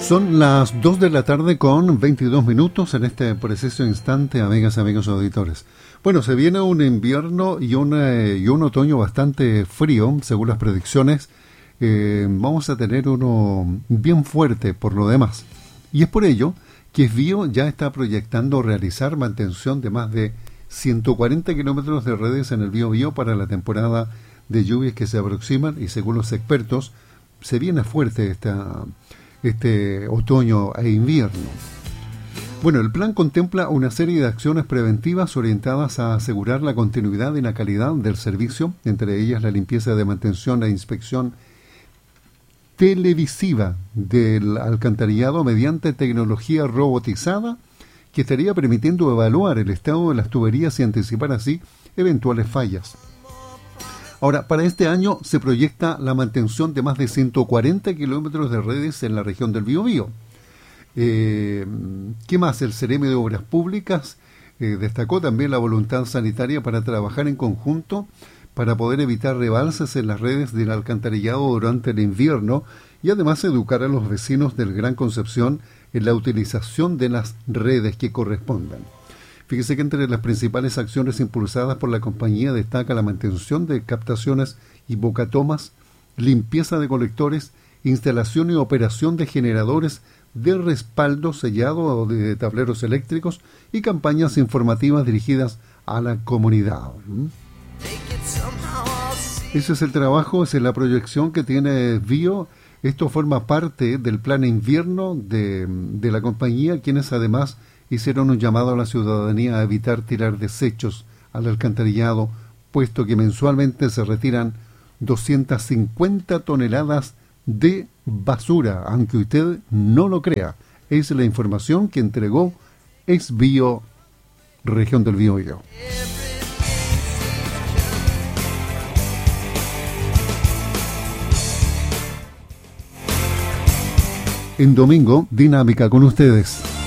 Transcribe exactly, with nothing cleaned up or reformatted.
Son las dos de la tarde con veintidós minutos en este preciso instante, amigas y amigos auditores. Bueno, se viene un invierno y, una, y un otoño bastante frío, según las predicciones. Eh, vamos a tener uno bien fuerte por lo demás. Y es por ello que Esbio ya está proyectando realizar mantención de más de ciento cuarenta kilómetros de redes en el Biobío para la temporada de lluvias que se aproximan, y según los expertos, se viene fuerte esta... este otoño e invierno. Bueno, el plan contempla una serie de acciones preventivas orientadas a asegurar la continuidad y la calidad del servicio, entre ellas la limpieza de mantención e inspección televisiva del alcantarillado mediante tecnología robotizada que estaría permitiendo evaluar el estado de las tuberías y anticipar así eventuales fallas. Ahora, para este año se proyecta la mantención de más de ciento cuarenta kilómetros de redes en la región del Biobío. Eh, ¿Qué más? El Ceremi de Obras Públicas eh, destacó también la voluntad sanitaria para trabajar en conjunto para poder evitar rebalses en las redes del alcantarillado durante el invierno y además educar a los vecinos del Gran Concepción en la utilización de las redes que correspondan. Fíjese que entre las principales acciones impulsadas por la compañía destaca la mantención de captaciones y bocatomas, limpieza de colectores, instalación y operación de generadores de respaldo sellado de tableros eléctricos y campañas informativas dirigidas a la comunidad. Ese es el trabajo, esa es la proyección que tiene Esbio. Esto forma parte del plan invierno de, de la compañía, quienes además hicieron un llamado a la ciudadanía a evitar tirar desechos al alcantarillado, puesto que mensualmente se retiran doscientas cincuenta toneladas de basura, aunque usted no lo crea. Es la información que entregó Esbio, región del Biobío. En domingo, dinámica con ustedes.